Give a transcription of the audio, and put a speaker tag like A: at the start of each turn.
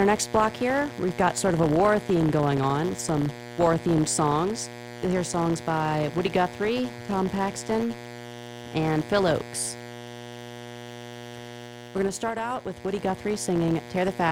A: our next block here, we've got sort of a war theme going on, some war-themed songs. You'll hear songs by Woody Guthrie, Tom Paxton, and Phil Ochs. We're going to start out with Woody Guthrie singing Tear the Fashion